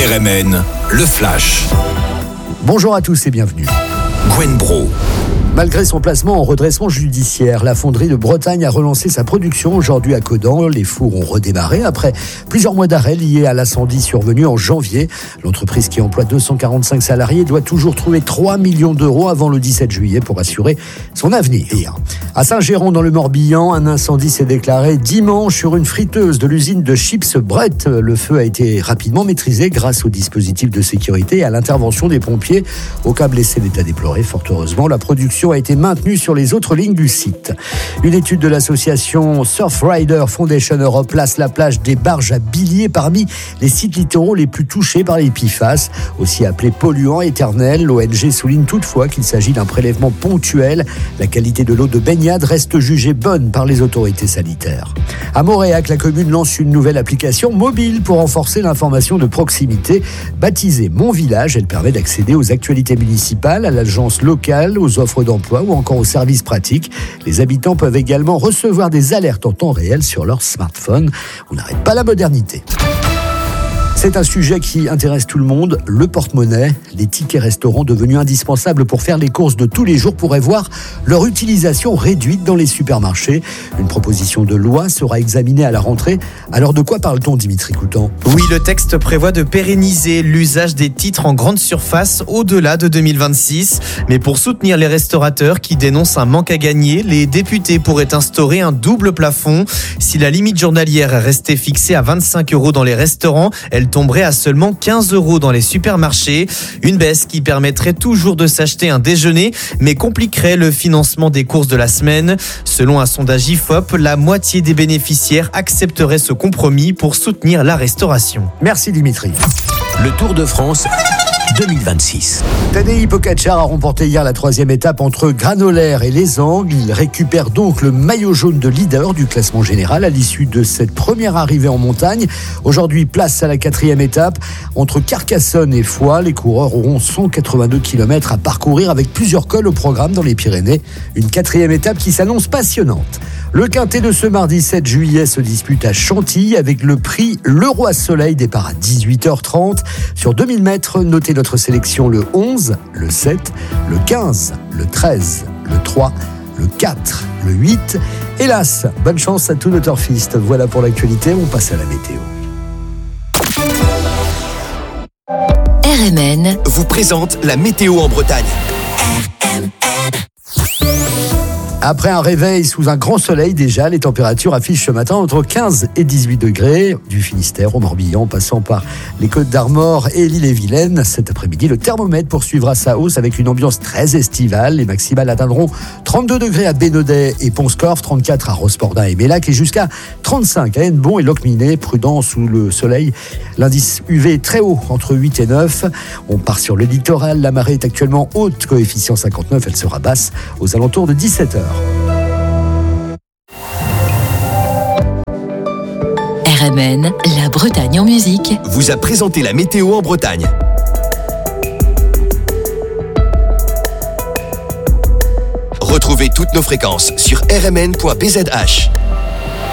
RMN, le Flash. Bonjour à tous et bienvenue. Gwen Bro. Malgré son placement en redressement judiciaire, la fonderie de Bretagne a relancé sa production aujourd'hui à Caudan. Les fours ont redémarré après plusieurs mois d'arrêt liés à l'incendie survenu en janvier. L'entreprise qui emploie 245 salariés doit toujours trouver 3 millions d'euros avant le 17 juillet pour assurer son avenir. À Saint-Géron, dans le Morbihan, un incendie s'est déclaré dimanche sur une friteuse de l'usine de chips Brett. Le feu a été rapidement maîtrisé grâce au dispositif de sécurité et à l'intervention des pompiers. Aucun blessé n'est à déplorer, fort heureusement. La production a été maintenue sur les autres lignes du site. Une étude de l'association Surfrider Foundation Europe place la plage des Barges à Billiers parmi les sites littoraux les plus touchés par les PFAS, aussi appelés polluants éternels. L'ONG souligne toutefois qu'il s'agit d'un prélèvement ponctuel. La qualité de l'eau de baignade reste jugée bonne par les autorités sanitaires. À Moréac, la commune lance une nouvelle application mobile pour renforcer l'information de proximité. Baptisée Mon Village, elle permet d'accéder aux actualités municipales, à l'agence locale, aux offres d'emploi ou encore aux services pratiques. Les habitants peuvent également recevoir des alertes en temps réel sur leur smartphone. On n'arrête pas la modernité. C'est un sujet qui intéresse tout le monde, le porte-monnaie. Les tickets restaurants devenus indispensables pour faire les courses de tous les jours pourraient voir leur utilisation réduite dans les supermarchés. Une proposition de loi sera examinée à la rentrée. Alors de quoi parle-t-on, Dimitri Coutan ? Oui, le texte prévoit de pérenniser l'usage des titres en grande surface au-delà de 2026. Mais pour soutenir les restaurateurs qui dénoncent un manque à gagner, les députés pourraient instaurer un double plafond. Si la limite journalière restait fixée à 25 € dans les restaurants, elle tomberait à seulement 15 € dans les supermarchés. Une baisse qui permettrait toujours de s'acheter un déjeuner, mais compliquerait le financement des courses de la semaine. Selon un sondage IFOP, la moitié des bénéficiaires accepteraient ce compromis pour soutenir la restauration. Merci Dimitri. Le Tour de France 2026. Tadej Pogačar a remporté hier la 3e étape entre Granollers et Les Angles. Il récupère donc le maillot jaune de leader du classement général à l'issue de cette première arrivée en montagne. Aujourd'hui, place à la 4e étape. Entre Carcassonne et Foix, les coureurs auront 182 km à parcourir avec plusieurs cols au programme dans les Pyrénées. Une 4e étape qui s'annonce passionnante. Le quintet de ce mardi 7 juillet se dispute à Chantilly avec le prix Le Roi Soleil, départ à 18h30. Sur 2000 mètres, notez notre sélection le 11, le 7, le 15, le 13, le 3, le 4, le 8. Hélas, bonne chance à tous nos turfistes. Voilà pour l'actualité, on passe à la météo. RMN vous présente la météo en Bretagne. Après un réveil sous un grand soleil déjà, les températures affichent ce matin entre 15 et 18 degrés, du Finistère au Morbihan, passant par les Côtes d'Armor et l'Ille-et-Vilaine. Cet après-midi, le thermomètre poursuivra sa hausse avec une ambiance très estivale. Les maximales atteindront 32 degrés à Bénodet et Pont-Scorff, 34 à Rospordin et Mélac et jusqu'à 35 à Hennebont et Locminé. Prudent sous le soleil. L'indice UV est très haut, entre 8 et 9. On part sur le littoral. La marée est actuellement haute, coefficient 59. Elle sera basse aux alentours de 17h. RMN, la Bretagne en musique, vous a présenté la météo en Bretagne. Retrouvez toutes nos fréquences sur rmn.bzh.